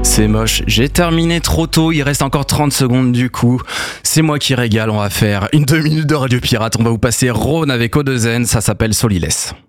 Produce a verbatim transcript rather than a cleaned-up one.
C'est moche, j'ai terminé trop tôt, il reste encore trente secondes du coup. C'est moi qui régale, on va faire une deux minutes de Radio Pirate, on va vous passer Rhône avec O deux N, ça s'appelle Solilès.